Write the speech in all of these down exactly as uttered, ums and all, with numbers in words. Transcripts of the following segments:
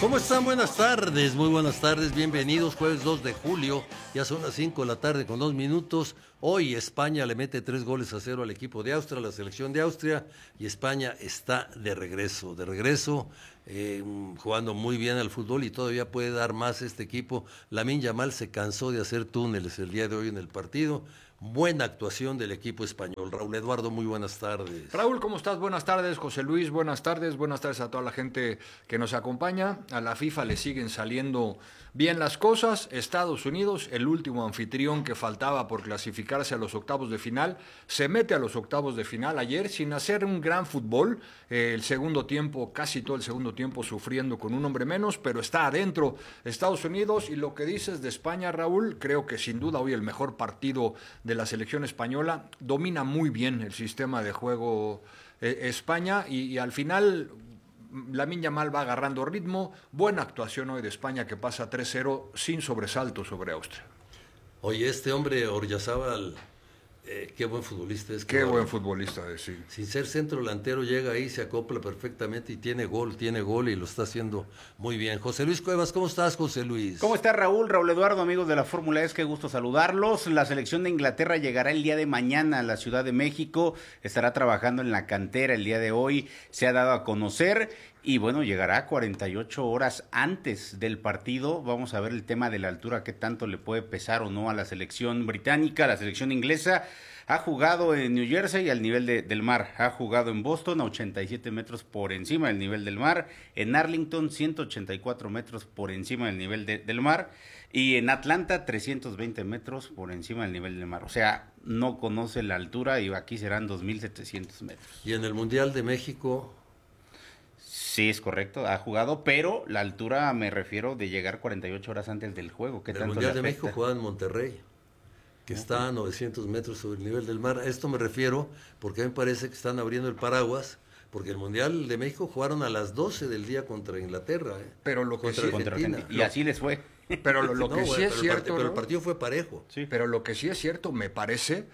¿Cómo están? Buenas tardes, muy buenas tardes, bienvenidos, jueves dos de julio, ya son las cinco de la tarde con dos minutos. Hoy España le mete tres goles a cero al equipo de Austria, la selección de Austria, y España está de regreso, de regreso, eh, jugando muy bien al fútbol y todavía puede dar más este equipo. Lamine Yamal se cansó de hacer túneles el día de hoy en el partido. Buena actuación del equipo español. Raúl Eduardo, muy buenas tardes. Raúl, ¿cómo estás? Buenas tardes. José Luis, buenas tardes. Buenas tardes a toda la gente que nos acompaña. A la FIFA le siguen saliendo bien las cosas. Estados Unidos, el último anfitrión que faltaba por clasificarse a los octavos de final, se mete a los octavos de final ayer sin hacer un gran fútbol. Eh, el segundo tiempo, casi todo el segundo tiempo sufriendo con un hombre menos, pero está adentro Estados Unidos. Y lo que dices de España, Raúl, creo que sin duda hoy el mejor partido de la selección española. Domina muy bien el sistema de juego eh, España y, y al final Lamine Yamal va agarrando ritmo. Buena actuación hoy de España que pasa tres cero sin sobresalto sobre Austria. Oye, este hombre Oryazábal, eh, qué buen futbolista es. Qué claro. Buen futbolista es, sí. Sin ser centro delantero llega ahí, se acopla perfectamente y tiene gol, tiene gol y lo está haciendo muy bien. José Luis Cuevas, ¿cómo estás, José Luis? ¿Cómo está Raúl? Raúl Eduardo, amigos de la Fórmula E, qué gusto saludarlos. La selección de Inglaterra llegará el día de mañana a la Ciudad de México, estará trabajando en la cantera el día de hoy, se ha dado a conocer. Y bueno, llegará cuarenta y ocho horas antes del partido. Vamos a ver el tema de la altura, qué tanto le puede pesar o no a la selección británica. La selección inglesa ha jugado en New Jersey al nivel de, del mar. Ha jugado en Boston a ochenta y siete metros por encima del nivel del mar. En Arlington, ciento ochenta y cuatro metros por encima del nivel de, del mar. Y en Atlanta, trescientos veinte metros por encima del nivel del mar. O sea, no conoce la altura y aquí serán dos mil setecientos metros. Y en el Mundial de México... Sí, es correcto, ha jugado, pero la altura me refiero de llegar cuarenta y ocho horas antes del juego. ¿Qué el tanto Mundial le de afecta? México jugaba en Monterrey, que está a novecientos metros sobre el nivel del mar. A esto me refiero porque a mí me parece que están abriendo el paraguas, porque el Mundial de México jugaron a las doce del día contra Inglaterra. ¿eh? Pero lo que contra sí, Contra Argentina. Argentina. Y así les fue. Pero lo, lo No, que bueno, sí es pero cierto, el partido, pero el ¿no? partido fue parejo. Sí. Pero lo que sí es cierto, me parece,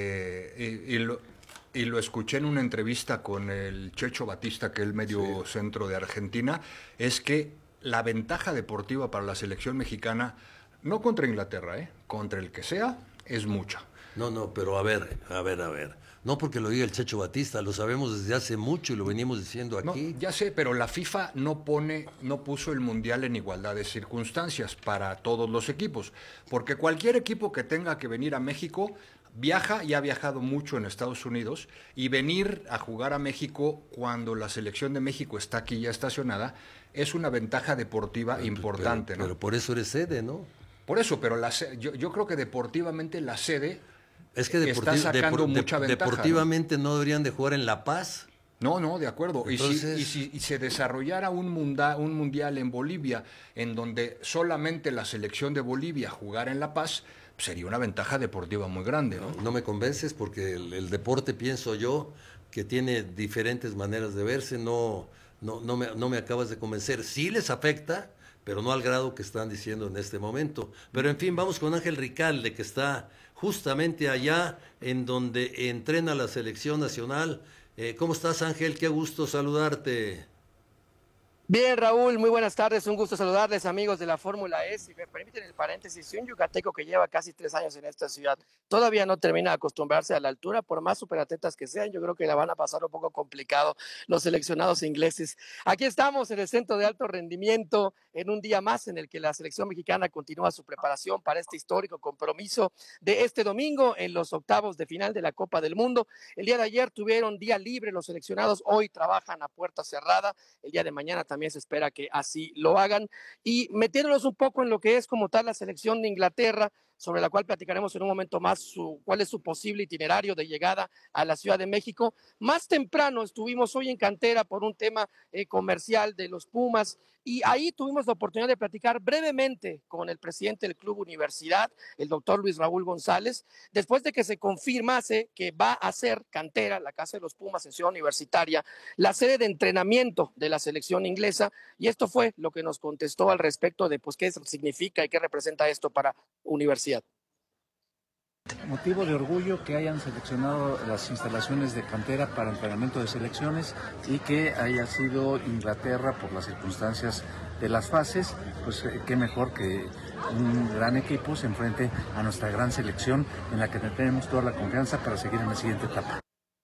eh, y, y, lo, y lo escuché en una entrevista con el Checho Batista, que es el medio Sí. centro de Argentina, es que la ventaja deportiva para la selección mexicana, no contra Inglaterra, eh, contra el que sea, es mucha. No, no, pero a ver, a ver, a ver. No porque lo diga el Checho Batista, lo sabemos desde hace mucho y lo venimos diciendo No, aquí. ya sé, pero la FIFA no pone, no puso el Mundial en igualdad de circunstancias para todos los equipos, porque cualquier equipo que tenga que venir a México viaja y ha viajado mucho en Estados Unidos, y venir a jugar a México cuando la selección de México está aquí ya estacionada es una ventaja deportiva Pero- importante, pero, ¿no? pero por eso eres sede, ¿no? Por eso, pero la, se- yo, yo creo que deportivamente la sede Es que está deporti- sacando depor- de- mucha ventaja, ¿no? deportivamente ¿no? deberían de jugar en La Paz. No, no, de acuerdo. Entonces... Y, si, y si y se desarrollara un, munda, un mundial en Bolivia en donde solamente la selección de Bolivia jugara en La Paz, sería una ventaja deportiva muy grande, ¿no? No, no me convences porque el, el deporte, pienso yo, que tiene diferentes maneras de verse, no, no, no, me, no me acabas de convencer. Sí les afecta, pero no al grado que están diciendo en este momento. Pero en fin, vamos con Ángel Ricalde, que está justamente allá en donde entrena la selección nacional. Eh, ¿Cómo estás, Ángel? Qué gusto saludarte. Bien, Raúl, muy buenas tardes, un gusto saludarles, amigos de la Fórmula E. Si me permiten el paréntesis, si un yucateco que lleva casi tres años en esta ciudad todavía no termina de acostumbrarse a la altura, por más superatletas que sean, yo creo que la van a pasar un poco complicado los seleccionados ingleses. Aquí estamos en el Centro de Alto Rendimiento, en un día más en el que la selección mexicana continúa su preparación para este histórico compromiso de este domingo en los octavos de final de la Copa del Mundo. El día de ayer tuvieron día libre los seleccionados, hoy trabajan a puerta cerrada, el día de mañana también también se espera que así lo hagan. Y metiéndonos un poco en lo que es como tal la selección de Inglaterra, sobre la cual platicaremos en un momento más su, cuál es su posible itinerario de llegada a la Ciudad de México. Más temprano estuvimos hoy en cantera por un tema eh, comercial de los Pumas y ahí tuvimos la oportunidad de platicar brevemente con el presidente del Club Universidad, el doctor Luis Raúl González, después de que se confirmase que va a ser cantera, la Casa de los Pumas en Ciudad Universitaria, la sede de entrenamiento de la selección inglesa, y esto fue lo que nos contestó al respecto de pues qué significa y qué representa esto para Universidad. motivo de orgullo que hayan seleccionado las instalaciones de cantera para entrenamiento de selecciones y que haya sido Inglaterra por las circunstancias de las fases, pues eh, qué mejor que un gran equipo se enfrente a nuestra gran selección en la que tenemos toda la confianza para seguir en la siguiente etapa.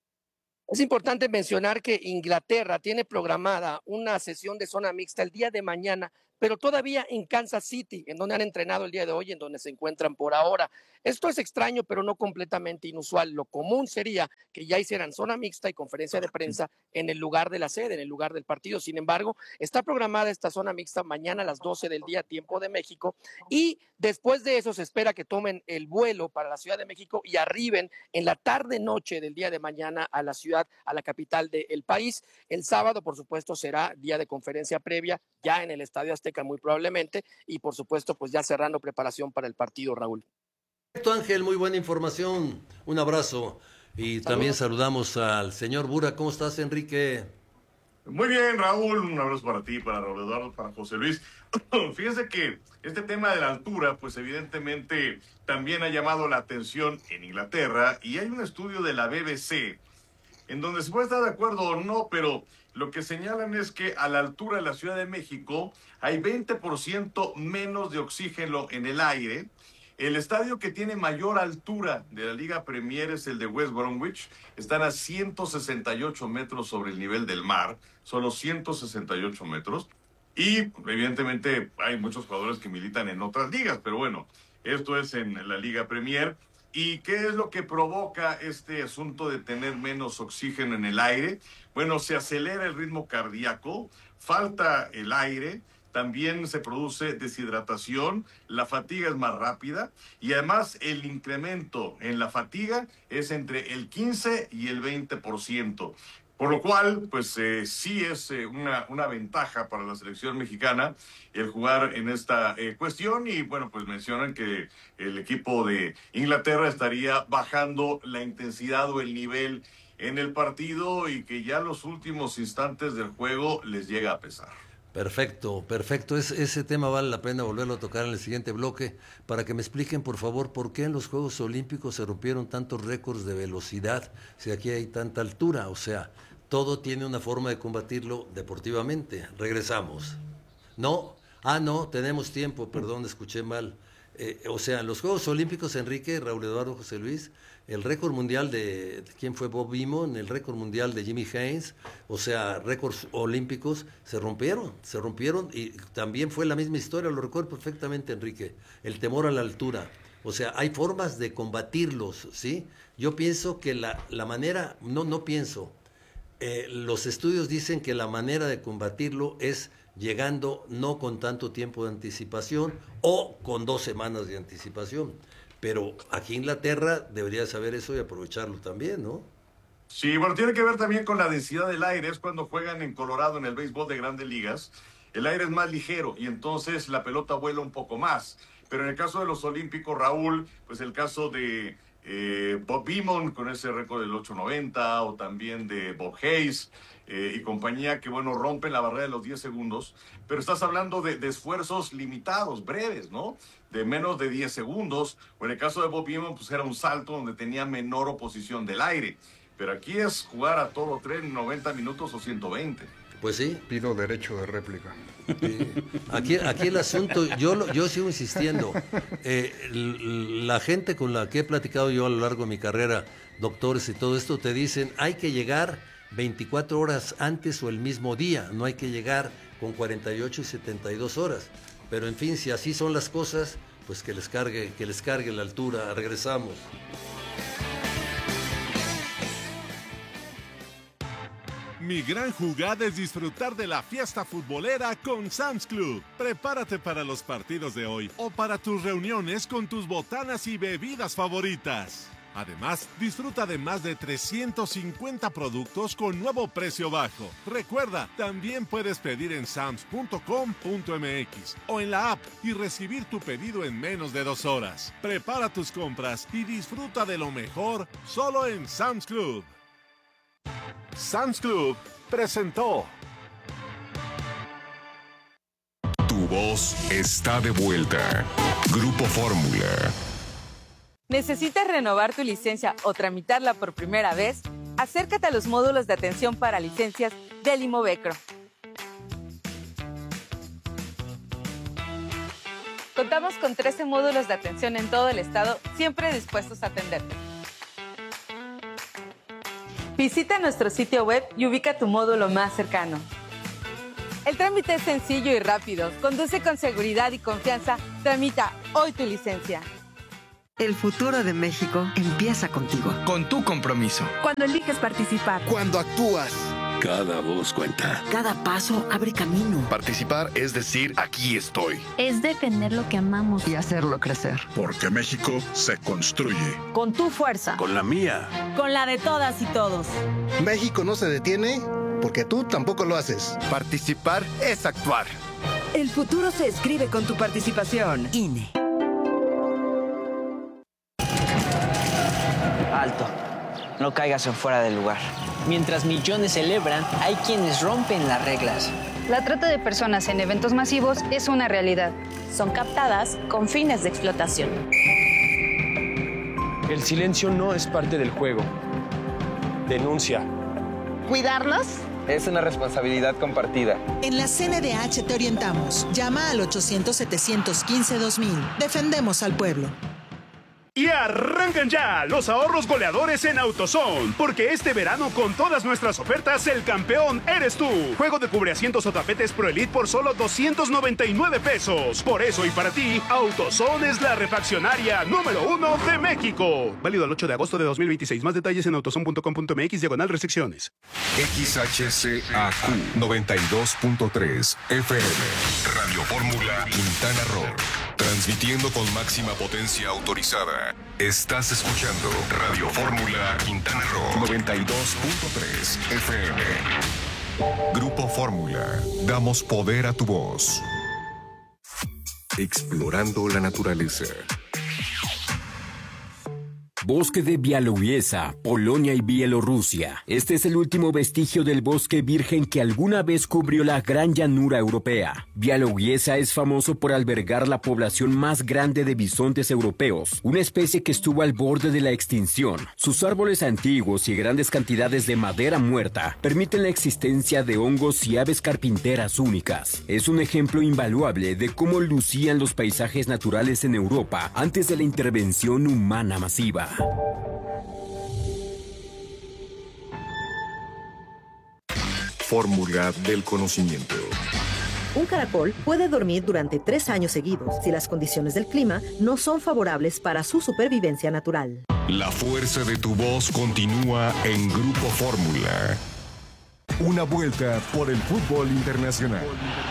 Es importante mencionar que Inglaterra tiene programada una sesión de zona mixta el día de mañana, pero todavía en Kansas City, en donde han entrenado el día de hoy, en donde se encuentran por ahora. Esto es extraño, pero no completamente inusual. Lo común sería que ya hicieran zona mixta y conferencia de prensa en el lugar de la sede, en el lugar del partido. Sin embargo, está programada esta zona mixta mañana a las doce del día, tiempo de México, y después de eso se espera que tomen el vuelo para la Ciudad de México y arriben en la tarde-noche del día de mañana a la ciudad, a la capital del país. El sábado, por supuesto, será día de conferencia previa, ya en el Estadio Azteca muy probablemente, y por supuesto, pues ya cerrando preparación para el partido, Raúl. Perfecto, Ángel, muy buena información. Un abrazo. Y Saludos. También saludamos al señor Bura. ¿Cómo estás, Enrique? Muy bien, Raúl, un abrazo para ti, para Raúl Eduardo, para José Luis. Fíjense que este tema de la altura, pues evidentemente también ha llamado la atención en Inglaterra, y hay un estudio de la B B C en donde se puede estar de acuerdo o no, pero lo que señalan es que a la altura de la Ciudad de México hay veinte por ciento menos de oxígeno en el aire. El estadio que tiene mayor altura de la Liga Premier es el de West Bromwich. Están a ciento sesenta y ocho metros sobre el nivel del mar, solo ciento sesenta y ocho metros. Y evidentemente hay muchos jugadores que militan en otras ligas, pero bueno, esto es en la Liga Premier. ¿Y qué es lo que provoca este asunto de tener menos oxígeno en el aire? Bueno, se acelera el ritmo cardíaco, falta el aire, también se produce deshidratación, la fatiga es más rápida y además el incremento en la fatiga es entre el quince y el veinte por ciento. Por lo cual, pues eh, sí es eh, una, una ventaja para la selección mexicana el jugar en esta eh, cuestión. Y bueno, pues mencionan que el equipo de Inglaterra estaría bajando la intensidad o el nivel en el partido y que ya los últimos instantes del juego les llega a pesar. Perfecto, perfecto. Es, ese tema vale la pena volverlo a tocar en el siguiente bloque para que me expliquen, por favor, por qué en los Juegos Olímpicos se rompieron tantos récords de velocidad si aquí hay tanta altura. O sea, todo tiene una forma de combatirlo deportivamente. Regresamos. ¿No? Ah, no, tenemos tiempo, perdón, escuché mal. Eh, o sea, en los Juegos Olímpicos, Enrique, Raúl Eduardo, José Luis, el récord mundial de, ¿quién fue? Bob Beamon, el récord mundial de Jimmy Haynes, o sea, récords olímpicos se rompieron, se rompieron y también fue la misma historia, lo recuerdo perfectamente, Enrique, el temor a la altura. O sea, hay formas de combatirlos, ¿sí? Yo pienso que la, la manera, no, no pienso, eh, los estudios dicen que la manera de combatirlo es llegando no con tanto tiempo de anticipación o con dos semanas de anticipación. Pero aquí Inglaterra debería saber eso y aprovecharlo también, ¿no? Sí, bueno, tiene que ver también con la densidad del aire. Es cuando juegan en Colorado en el béisbol de Grandes Ligas. El aire es más ligero y entonces la pelota vuela un poco más. Pero en el caso de los olímpicos, Raúl, pues el caso de eh, Bob Beamon con ese récord del ocho noventa o también de Bob Hayes eh, y compañía que, bueno, rompen la barrera de los diez segundos. Pero estás hablando de, de esfuerzos limitados, breves, ¿no? De menos de diez segundos, o en el caso de Bob Beamon, pues era un salto donde tenía menor oposición del aire. Pero aquí es jugar a todo tren noventa minutos o ciento veinte. Pues sí. Pido derecho de réplica. Sí. Aquí, aquí el asunto, yo, lo- yo sigo insistiendo, eh, l- la gente con la que he platicado yo a lo largo de mi carrera, doctores y todo esto, te dicen, hay que llegar veinticuatro horas antes o el mismo día, no hay que llegar con cuarenta y ocho y setenta y dos horas. Pero en fin, si así son las cosas, pues que les cargue, que les cargue la altura. Regresamos. Mi gran jugada es disfrutar de la fiesta futbolera con Sam's Club. Prepárate para los partidos de hoy o para tus reuniones con tus botanas y bebidas favoritas. Además, disfruta de más de trescientos cincuenta productos con nuevo precio bajo. Recuerda, también puedes pedir en sams punto com punto m x o en la app y recibir tu pedido en menos de dos horas. Prepara tus compras y disfruta de lo mejor solo en Sam's Club. Sam's Club presentó. Tu voz está de vuelta. Grupo Fórmula. ¿Necesitas renovar tu licencia o tramitarla por primera vez? Acércate a los módulos de atención para licencias del Imovecro. Contamos con trece módulos de atención en todo el estado, siempre dispuestos a atenderte. Visita nuestro sitio web y ubica tu módulo más cercano. El trámite es sencillo y rápido. Conduce con seguridad y confianza. Tramita hoy tu licencia. El futuro de México empieza contigo. Con tu compromiso. Cuando eliges participar. Cuando actúas. Cada voz cuenta. Cada paso abre camino. Participar es decir, aquí estoy. Es defender lo que amamos. Y hacerlo crecer. Porque México se construye. Con tu fuerza. Con la mía. Con la de todas y todos. México no se detiene porque tú tampoco lo haces. Participar es actuar. El futuro se escribe con tu participación. I N E. Alto. No caigas en fuera del lugar. Mientras millones celebran, hay quienes rompen las reglas. La trata de personas en eventos masivos es una realidad. Son captadas con fines de explotación. El silencio no es parte del juego. Denuncia. ¿Cuidarlos? Es una responsabilidad compartida. En la C N D H te orientamos. Llama al ochocientos, setecientos quince, dos mil. Defendemos al pueblo. Y arrancan ya los ahorros goleadores en AutoZone, porque este verano con todas nuestras ofertas el campeón eres tú. Juego de cubreasientos o tapetes Pro Elite por solo doscientos noventa y nueve pesos. Por eso y para ti, AutoZone es la refaccionaria número uno de México. Válido el ocho de agosto de dos mil veintiséis. Más detalles en autozone punto com punto m x diagonal restricciones. X H C A Q noventa y dos punto tres F M. Radio Fórmula Quintana Roo. Transmitiendo con máxima potencia autorizada. Estás escuchando Radio Fórmula Quintana Roo noventa y dos punto tres F M. Grupo Fórmula. Damos poder a tu voz. Explorando la naturaleza. Bosque de Białowieża, Polonia y Bielorrusia. Este es el último vestigio del bosque virgen que alguna vez cubrió la gran llanura europea. Białowieża es famoso por albergar la población más grande de bisontes europeos, una especie que estuvo al borde de la extinción. Sus árboles antiguos y grandes cantidades de madera muerta permiten la existencia de hongos y aves carpinteras únicas. Es un ejemplo invaluable de cómo lucían los paisajes naturales en Europa antes de la intervención humana masiva. Fórmula del conocimiento. Un caracol puede dormir durante tres años seguidos si las condiciones del clima no son favorables para su supervivencia natural. La fuerza de tu voz continúa en Grupo Fórmula. Una vuelta por el fútbol internacional.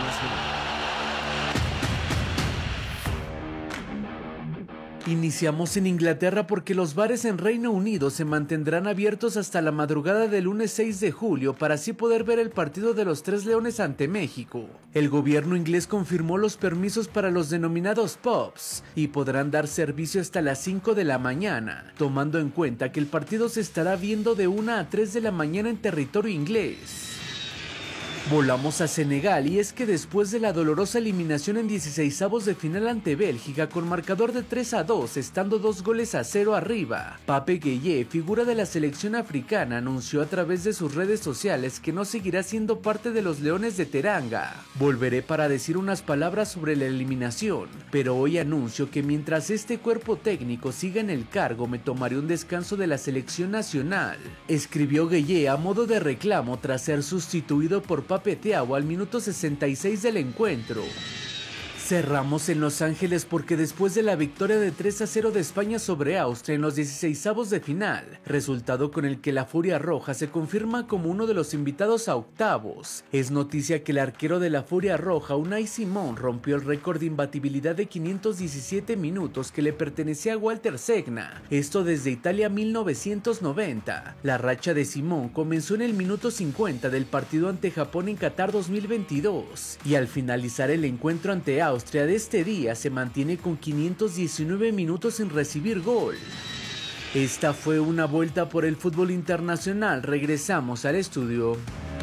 Iniciamos en Inglaterra porque los bares en Reino Unido se mantendrán abiertos hasta la madrugada del lunes seis de julio para así poder ver el partido de los Tres Leones ante México. El gobierno inglés confirmó los permisos para los denominados pubs y podrán dar servicio hasta las cinco de la mañana, tomando en cuenta que el partido se estará viendo de una a tres de la mañana en territorio inglés. Volamos a Senegal y es que después de la dolorosa eliminación en dieciseisavos de final ante Bélgica con marcador de tres a dos, estando dos goles a cero arriba, Pape Gueye, figura de la selección africana, anunció a través de sus redes sociales que no seguirá siendo parte de los Leones de Teranga. Volveré para decir unas palabras sobre la eliminación, pero hoy anuncio que mientras este cuerpo técnico siga en el cargo me tomaré un descanso de la selección nacional, escribió Gueye a modo de reclamo tras ser sustituido por Pape Thiaw al minuto sesenta y seis del encuentro. Cerramos en Los Ángeles porque después de la victoria de tres a cero de España sobre Austria en los dieciseisavos de final, resultado con el que la Furia Roja se confirma como uno de los invitados a octavos, es noticia que el arquero de la Furia Roja, Unai Simón, rompió el récord de imbatibilidad de quinientos diecisiete minutos que le pertenecía a Walter Segna, esto desde Italia mil novecientos noventa. La racha de Simón comenzó en el minuto cincuenta del partido ante Japón en Qatar dos mil veintidós y al finalizar el encuentro ante Austria Austria de este día se mantiene con quinientos diecinueve minutos sin recibir gol. Esta fue una vuelta por el fútbol internacional. Regresamos al estudio.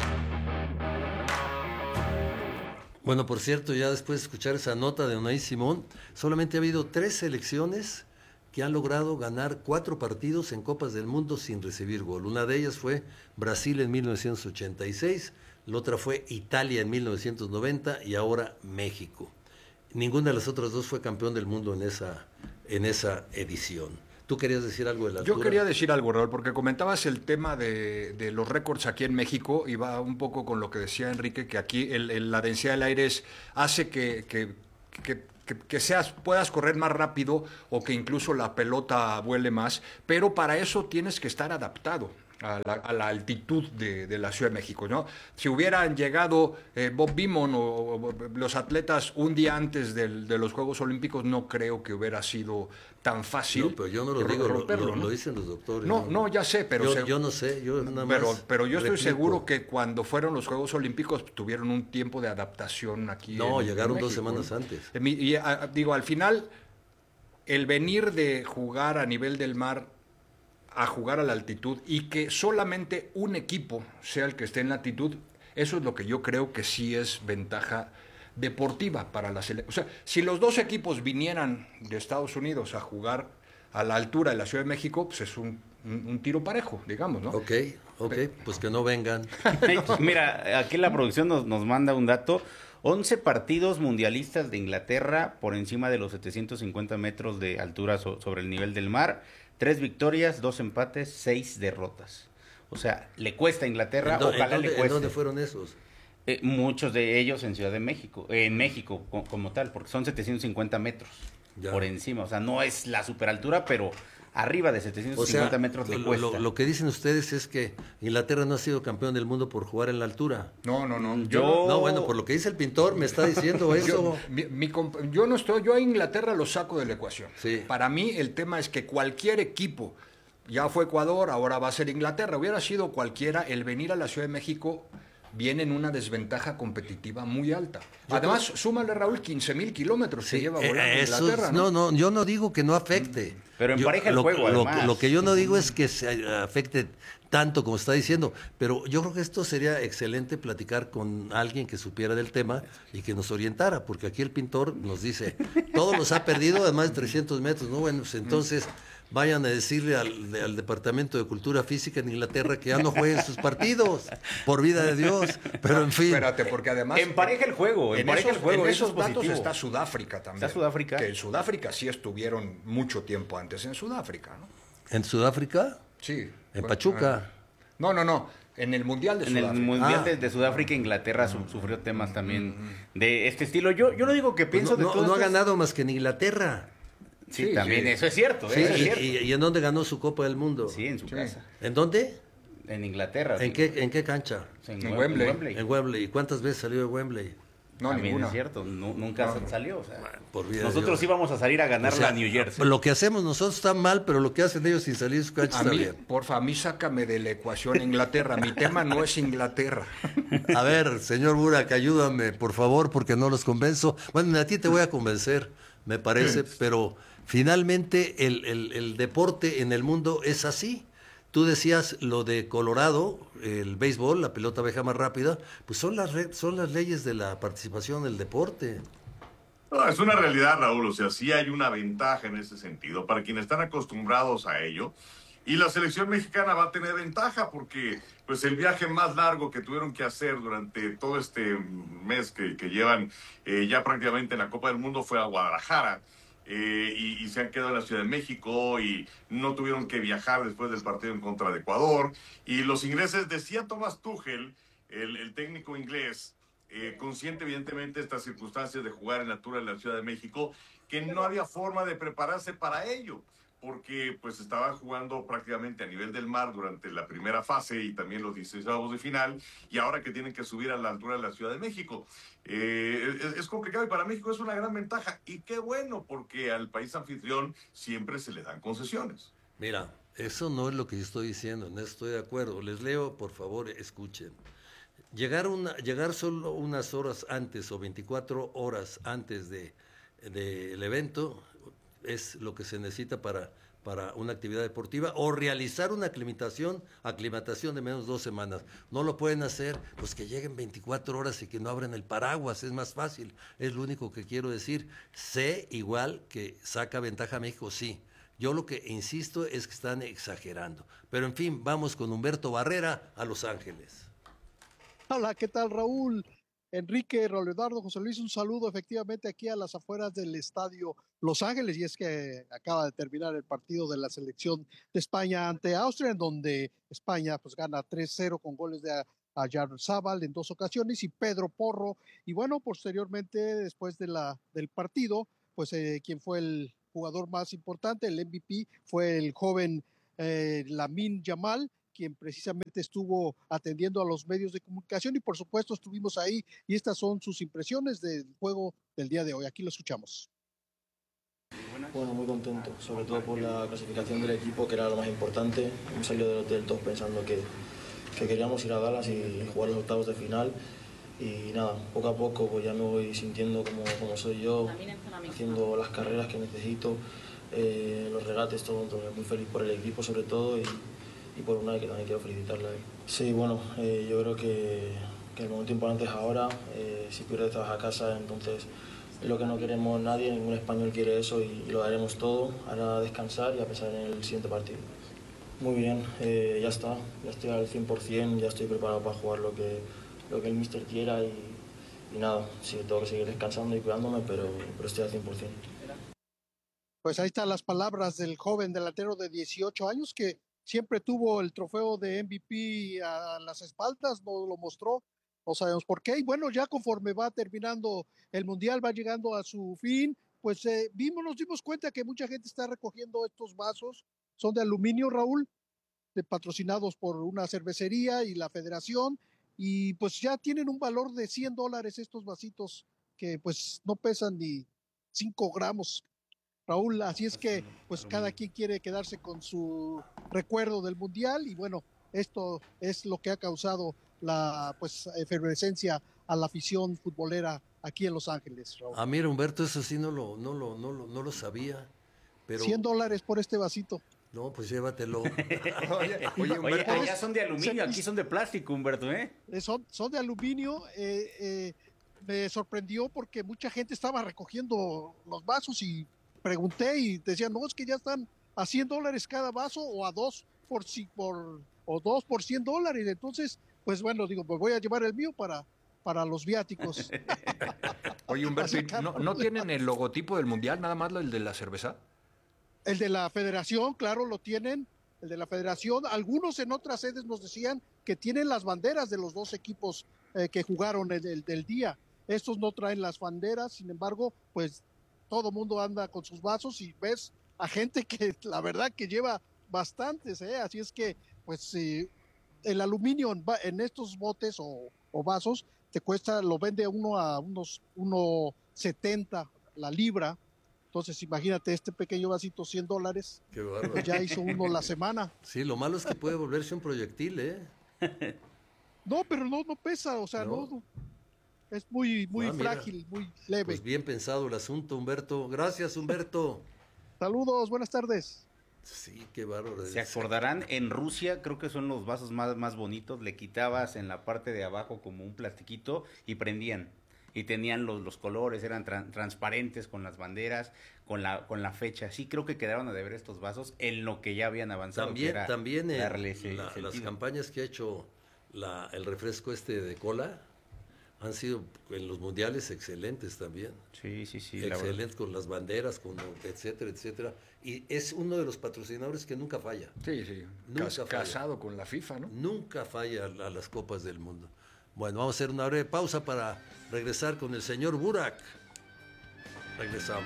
Bueno, por cierto, ya después de escuchar esa nota de Unai Simón, solamente ha habido tres selecciones que han logrado ganar cuatro partidos en Copas del Mundo sin recibir gol. Una de ellas fue Brasil en mil novecientos ochenta y seis, la otra fue Italia en mil novecientos noventa y ahora México. Ninguna de las otras dos fue campeón del mundo en esa, en esa edición. ¿Tú querías decir algo de la altura? Yo quería decir algo, Raúl, porque comentabas el tema de, de los récords aquí en México y va un poco con lo que decía Enrique, que aquí el, el, la densidad del aire es, hace que, que, que, que, que seas, puedas correr más rápido o que incluso la pelota vuele más, pero para eso tienes que estar adaptado a la, a la altitud de, de la Ciudad de México, ¿no? Si hubieran llegado eh, Bob Beamon o, o los atletas un día antes del, de los Juegos Olímpicos, no creo que hubiera sido tan fácil. No, pero yo no lo digo, romperlo, lo, lo, ¿no? lo dicen los doctores. No, no, ya sé, pero... Yo, se, yo no sé, yo nada pero, más Pero yo estoy replico. seguro que cuando fueron los Juegos Olímpicos tuvieron un tiempo de adaptación aquí. No, en, llegaron en dos México, semanas ¿no? antes. Y, y a, digo, al final, el venir de jugar a nivel del mar a jugar a la altitud y que solamente un equipo sea el que esté en la altitud, eso es lo que yo creo que sí es ventaja deportiva para la selección. O sea, si los dos equipos vinieran de Estados Unidos a jugar a la altura de la Ciudad de México, pues es un, un, un tiro parejo, digamos, ¿no? Ok, ok, pues que no vengan. Mira, aquí la producción nos, nos manda un dato. once partidos mundialistas de Inglaterra por encima de los setecientos cincuenta metros de altura so, sobre el nivel del mar. Tres victorias, dos empates, seis derrotas. O sea, le cuesta a Inglaterra, ¿En ojalá dónde, le cueste. ¿En dónde fueron esos? Eh, muchos de ellos en Ciudad de México, eh, en México co como tal, porque son setecientos cincuenta metros ya por encima. O sea, no es la superaltura, pero arriba de setecientos cincuenta o sea, metros le lo, cuesta. Lo, lo que dicen ustedes es que Inglaterra no ha sido campeón del mundo por jugar en la altura. No, no, no. Yo, yo no, bueno, por lo que dice el pintor me está diciendo eso. Yo, mi, mi, yo no estoy, yo a Inglaterra lo saco de la ecuación. Sí. Para mí el tema es que cualquier equipo, ya fue Ecuador, ahora va a ser Inglaterra, hubiera sido cualquiera, el venir a la Ciudad de México viene en una desventaja competitiva muy alta. Yo Además, creo... súmale, Raúl, quince mil kilómetros sí, que lleva volando eh, Inglaterra. ¿no? ¿no? no, no, yo no digo que no afecte. Pero empareja el lo, juego, lo, además. Lo que yo no digo es que se afecte tanto como está diciendo, pero yo creo que esto sería excelente platicar con alguien que supiera del tema y que nos orientara, porque aquí el pintor nos dice, todos los ha perdido a más de trescientos metros, ¿no? Bueno, pues entonces... vayan a decirle al, al Departamento de Cultura Física en Inglaterra que ya no jueguen sus partidos, por vida de Dios, pero en fin. Espérate, porque además... Empareja el juego, en empareja esos, el juego, en eso esos es datos está Sudáfrica también. Está Sudáfrica. Que en Sudáfrica sí estuvieron mucho tiempo antes en Sudáfrica, ¿no? ¿En Sudáfrica? Sí. ¿En bueno, Pachuca? No, no, no. En el Mundial de en Sudáfrica. En el Mundial ah. de, de Sudáfrica, Inglaterra su, sufrió temas también mm. de este estilo. Yo, yo no digo que pienso... Pues no, de no, no ha estos... ganado más que en Inglaterra. Sí, sí, también, sí. eso es cierto. Sí, eso es y, cierto. Y, ¿Y en dónde ganó su Copa del Mundo? Sí, en su sí. casa. ¿En dónde? En Inglaterra. ¿En, sí. qué, ¿En qué cancha? En, en, Wembley. Wembley. En Wembley. ¿Y cuántas veces salió de Wembley? No, también ninguna. es cierto, no, nunca no. salió. O sea, bueno, por vida nosotros Dios. íbamos a salir a ganar o sea, la New Jersey. Lo que hacemos nosotros está mal, pero lo que hacen ellos sin salir de su cancha a está mí, bien. Porfa, a mí sácame de la ecuación Inglaterra. Mi tema no es Inglaterra. A ver, señor Burak, ayúdame, por favor, porque no los convenzo. Bueno, a ti te voy a convencer, me parece, pero finalmente el, el, el deporte en el mundo es así. Tú decías lo de Colorado, el béisbol, la pelota abeja más rápida, pues son las, re- son las leyes de la participación en el deporte. No, es una realidad, Raúl, o sea, sí hay una ventaja en ese sentido para quienes están acostumbrados a ello. Y la selección mexicana va a tener ventaja porque pues el viaje más largo que tuvieron que hacer durante todo este mes que, que llevan eh, ya prácticamente en la Copa del Mundo fue a Guadalajara. Eh, y, y se han quedado en la Ciudad de México y no tuvieron que viajar después del partido en contra de Ecuador. Y los ingleses, decía Thomas Tuchel, el, el técnico inglés, eh, consciente evidentemente de estas circunstancias de jugar en la altura de la Ciudad de México, que no había forma de prepararse para ello, porque pues estaban jugando prácticamente a nivel del mar durante la primera fase y también los dieciséisavos de final, y ahora que tienen que subir a la altura de la Ciudad de México. Eh, es, es complicado y para México es una gran ventaja, y qué bueno, porque al país anfitrión siempre se le dan concesiones. Mira, eso no es lo que yo estoy diciendo, no estoy de acuerdo. Les leo, por favor, escuchen. Llegar, una, llegar solo unas horas antes o veinticuatro horas antes de, de el evento es lo que se necesita para, para una actividad deportiva, o realizar una aclimatación, aclimatación de menos dos semanas. No lo pueden hacer, pues que lleguen veinticuatro horas y que no abran el paraguas, es más fácil, es lo único que quiero decir. Sé igual que saca ventaja a México, sí, Yo lo que insisto es que están exagerando. Pero en fin, vamos con Humberto Barrera a Los Ángeles. Hola, ¿qué tal, Raúl? Enrique, Raúl Eduardo, José Luis, un saludo efectivamente aquí a las afueras del estadio Los Ángeles, y es que acaba de terminar el partido de la selección de España ante Austria, en donde España pues gana tres cero con goles de Oyarzábal en dos ocasiones y Pedro Porro, y bueno, posteriormente, después de la, del partido, pues eh, quien fue el jugador más importante, el M V P, fue el joven eh, Lamine Yamal, quien precisamente estuvo atendiendo a los medios de comunicación, y por supuesto estuvimos ahí, y estas son sus impresiones del juego del día de hoy. Aquí lo escuchamos. Bueno, muy contento, sobre todo por la clasificación del equipo, que era lo más importante. Hemos salido del hotel todos pensando que, que queríamos ir a Dallas y jugar los octavos de final, y nada, poco a poco pues ya me voy sintiendo como, como soy yo, haciendo las carreras que necesito, eh, los regates, todo, todo, muy feliz por el equipo sobre todo, y y por una que también quiero felicitarla a él. Sí, bueno, eh, yo creo que, que el momento importante es ahora. Eh, si pierdes te vas a casa, entonces es lo que no queremos nadie, ningún español quiere eso, y, y lo daremos todo. Ahora descansar y a pensar en el siguiente partido. Muy bien, eh, ya está, ya estoy al cien por ciento, ya estoy preparado para jugar lo que, lo que el míster quiera, y, y nada, sí, tengo que seguir descansando y cuidándome, pero, pero estoy al cien por ciento. Pues ahí están las palabras del joven delantero de dieciocho años que siempre tuvo el trofeo de M V P a las espaldas, no lo mostró, no sabemos por qué. Y bueno, ya conforme va terminando el Mundial, va llegando a su fin, pues eh, vimos, nos dimos cuenta que mucha gente está recogiendo estos vasos, son de aluminio, Raúl, de, patrocinados por una cervecería y la federación, y pues ya tienen un valor de cien dólares estos vasitos, que pues no pesan ni cinco gramos. Raúl, así es que pues cada quien quiere quedarse con su recuerdo del Mundial, y bueno, esto es lo que ha causado la pues efervescencia a la afición futbolera aquí en Los Ángeles, Raúl. Ah, mira, Humberto, eso sí no lo, no lo, no lo, no lo sabía. Pero... cien dólares por este vasito. No, pues llévatelo. oye, oye, Humberto, oye, allá son de aluminio, aquí son de plástico, Humberto, ¿eh? Son, son de aluminio, eh, eh, me sorprendió porque mucha gente estaba recogiendo los vasos, y pregunté y decían, no, es que ya están a cien dólares cada vaso, o a dos por, por, o dos por cien dólares. Entonces, pues bueno, digo, pues voy a llevar el mío para, para los viáticos. Oye, Humberto, ¿no, ¿no tienen el logotipo del Mundial, nada más el de la cerveza? El de la federación, claro, lo tienen, el de la federación. Algunos en otras sedes nos decían que tienen las banderas de los dos equipos eh, que jugaron el, el del día. Estos no traen las banderas, sin embargo, pues todo mundo anda con sus vasos, y ves a gente que la verdad que lleva bastantes, ¿eh? Así es que, pues, eh, el aluminio en, en estos botes o, o vasos te cuesta, lo vende uno a unos uno setenta la libra. Entonces, imagínate, este pequeño vasito, cien dólares. Qué bárbaro. Pues ya hizo uno la semana. Sí, lo malo es que puede volverse un proyectil, ¿eh? No, pero no, no pesa, o sea, no, no es muy, muy ah, frágil, muy leve. Pues bien pensado el asunto, Humberto. Gracias, Humberto. Saludos, buenas tardes. Sí, qué bárbaro. Se acordarán, en Rusia creo que son los vasos más, más bonitos, le quitabas en la parte de abajo como un plastiquito y prendían. Y tenían los, los colores, eran tra transparentes con las banderas, con la, con la fecha. Sí, creo que quedaron a deber estos vasos en lo que ya habían avanzado. También, también darle en la, las campañas que ha hecho la, el refresco este de cola han sido en los mundiales excelentes también. Sí, sí, sí. Excelentes con las banderas, con etcétera, etcétera. Y es uno de los patrocinadores que nunca falla. Sí, sí. Nunca Cas falla. Casado con la FIFA, ¿no? Nunca falla a las Copas del Mundo. Bueno, vamos a hacer una breve pausa para regresar con el señor Burak. Regresamos.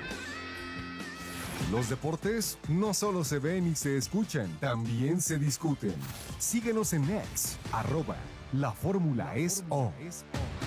Los deportes no solo se ven y se escuchan, también se discuten. Síguenos en X, arroba, la fórmula es O.